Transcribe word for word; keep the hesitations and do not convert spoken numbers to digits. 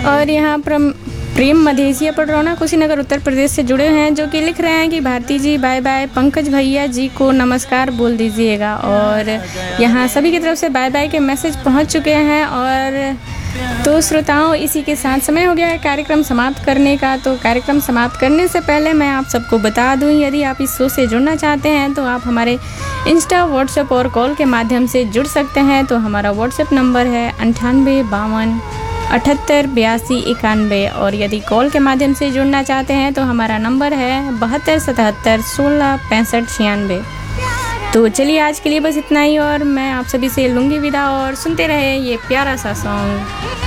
और यहाँ पर प्रेम मधेसिया पडरौना कुशीनगर उत्तर प्रदेश से जुड़े हैं, जो कि लिख रहे हैं कि भारती जी बाय बाय, पंकज भैया जी को नमस्कार बोल दीजिएगा। और यहाँ सभी की तरफ से बाय बाय के मैसेज पहुँच चुके हैं। और तो श्रोताओं, इसी के साथ समय हो गया है कार्यक्रम समाप्त करने का। तो कार्यक्रम समाप्त करने से पहले मैं आप सबको बता दूं, यदि आप इस शो से जुड़ना चाहते हैं तो आप हमारे इंस्टा, व्हाट्सएप और कॉल के माध्यम से जुड़ सकते हैं। तो हमारा व्हाट्सएप नंबर है अंठानवे बावन अठहत्तर बयासी इक्यानवे, और यदि कॉल के माध्यम से जुड़ना चाहते हैं तो हमारा नंबर है बहत्तर सतहत्तर सोलह पैंसठ छियानवे। तो चलिए आज के लिए बस इतना ही, और मैं आप सभी से लूँगी विदा, और सुनते रहे ये प्यारा सा सॉन्ग।